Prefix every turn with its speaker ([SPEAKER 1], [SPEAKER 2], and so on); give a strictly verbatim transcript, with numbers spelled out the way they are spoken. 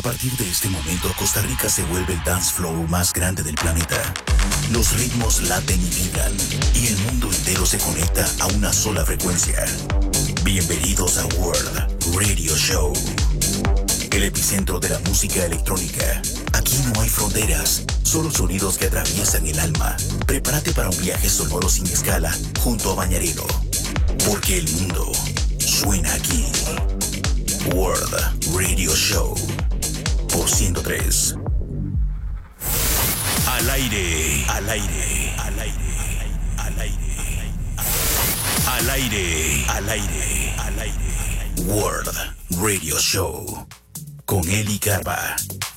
[SPEAKER 1] partir de este momento, Costa Rica se vuelve el dance floor más grande del planeta. Los ritmos laten y vibran, y el mundo entero se conecta a una sola frecuencia. Bienvenidos a World Radio Show, el epicentro de la música electrónica. Aquí no hay fronteras, solo sonidos que atraviesan el alma. Prepárate para un viaje sonoro sin escala junto a Bañarino, porque el mundo suena aquí. World Radio Show por ciento tres. Al aire, al aire, al aire, al aire, al aire, al aire, al aire. World Radio Show con Eli Carva.